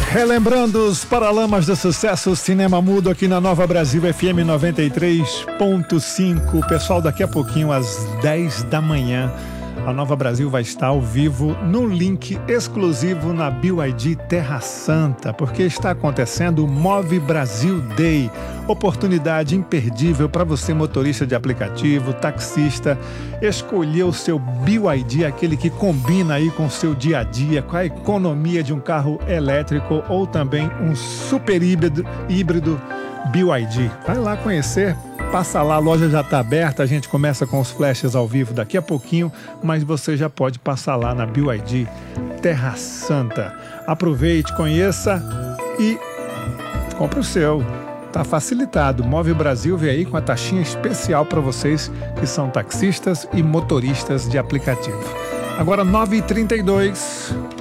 Relembrando os Paralamas do Sucesso, Cinema Mudo aqui na Nova Brasil FM 93.5. Pessoal, daqui a pouquinho às 10 da manhã, a Nova Brasil vai estar ao vivo no link exclusivo na BYD Terra Santa, porque está acontecendo o Move Brasil Day. Oportunidade imperdível para você, motorista de aplicativo, taxista, escolher o seu BYD, aquele que combina aí com o seu dia a dia, com a economia de um carro elétrico ou também um super híbrido BYD. Vai lá conhecer. Passa lá, a loja já está aberta, a gente começa com os flashes ao vivo daqui a pouquinho, mas você já pode passar lá na BYD Terra Santa. Aproveite, conheça e compre o seu. Tá facilitado. Move Brasil vem aí com a taxinha especial para vocês que são taxistas e motoristas de aplicativo. Agora 9h32.